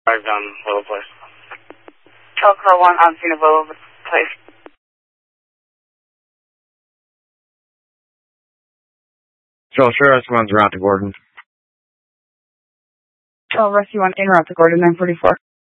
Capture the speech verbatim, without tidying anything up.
Arrived on Willow Place. Telcar one on scene of Willow Place. So, sure, this one's route to Gordon. Oh, Rescue one, in route to Gordon, nine forty-four.